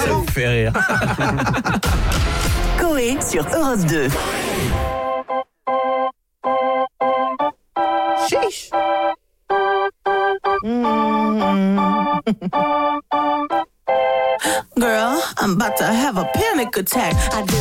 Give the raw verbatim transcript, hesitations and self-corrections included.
Ça me fait rire. Coé sur Europe deux. Sheesh. Mm. Girl, I'm about to have a panic attack. I did